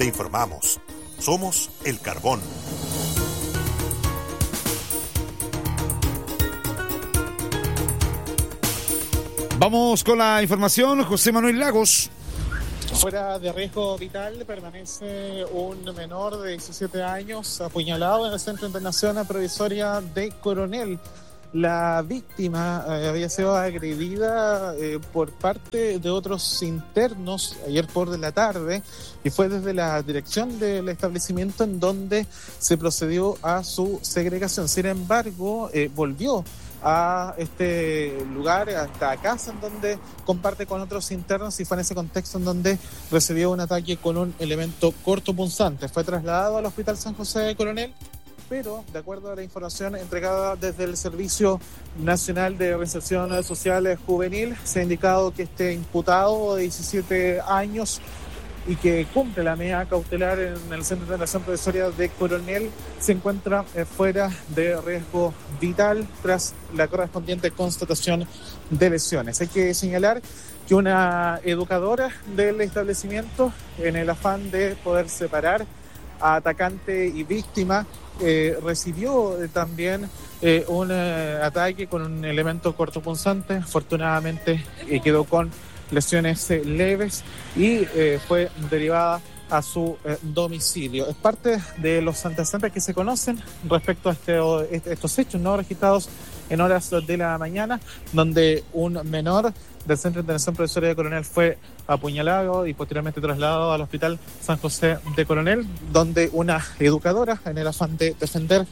Te informamos. Somos El Carbón. Vamos con la información, José Manuel Lagos. Fuera de riesgo vital permanece un menor de 17 años apuñalado en el Centro Internacional Provisoria de Coronel. La víctima había sido agredida por parte de otros internos ayer por la tarde y fue desde la dirección del establecimiento en donde se procedió a su segregación. Sin embargo, volvió a este lugar, a esta casa en donde comparte con otros internos y fue en ese contexto en donde recibió un ataque con un elemento cortopunzante. Fue trasladado al Hospital San José de Coronel, pero de acuerdo a la información entregada desde el Servicio Nacional de Reinserción Social Juvenil, se ha indicado que este imputado de 17 años y que cumple la medida cautelar en el Centro de Internación Provisoria de Coronel se encuentra fuera de riesgo vital tras la correspondiente constatación de lesiones. Hay que señalar que una educadora del establecimiento, en el afán de poder separar a atacante y víctima, recibió también un ataque con un elemento cortopunzante. Afortunadamente quedó con lesiones leves y fue derivada a su domicilio. Es parte de los antecedentes que se conocen respecto a estos hechos no registrados en horas de la mañana, donde un menor del Centro de Internación Provisoria de Coronel fue apuñalado y posteriormente trasladado al Hospital San José de Coronel, donde una educadora, en el afán de defender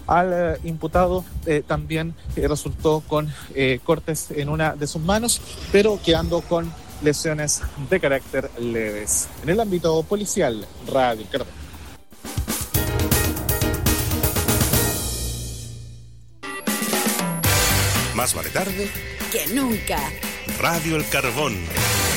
al imputado, también resultó con cortes en una de sus manos, pero quedando con lesiones de carácter leves. En el ámbito policial, Radio Carbón. Más vale tarde que nunca. Radio El Carbón.